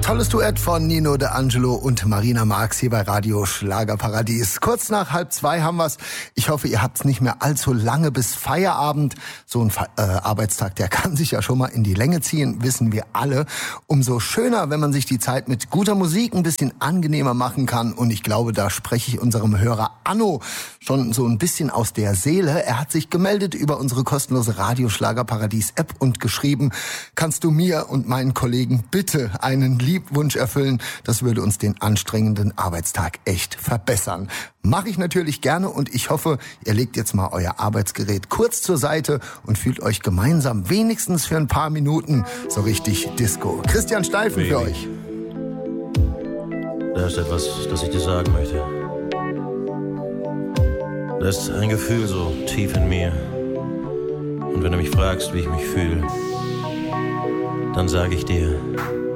Tolles Duett von Nino D'Angelo und Marina Marx hier bei Radio Schlagerparadies. Kurz nach 1:30 haben wir's. Ich hoffe, ihr habt's nicht mehr allzu lange bis Feierabend. So ein Arbeitstag, der kann sich ja schon mal in die Länge ziehen, wissen wir alle. Umso schöner, wenn man sich die Zeit mit guter Musik ein bisschen angenehmer machen kann. Und ich glaube, da spreche ich unserem Hörer Anno schon so ein bisschen aus der Seele. Er hat sich gemeldet über unsere kostenlose Radio Schlagerparadies-App und geschrieben: Kannst du mir und meinen Kollegen bitte einen Liebwunsch erfüllen? Das würde uns den anstrengenden Arbeitstag echt verbessern. Mache ich natürlich gerne und ich hoffe, ihr legt jetzt mal euer Arbeitsgerät kurz zur Seite und fühlt euch gemeinsam wenigstens für ein paar Minuten so richtig Disco. Christian Steifen für euch. Da ist etwas, das ich dir sagen möchte. Da ist ein Gefühl so tief in mir. Und wenn du mich fragst, wie ich mich fühle, dann sage ich dir: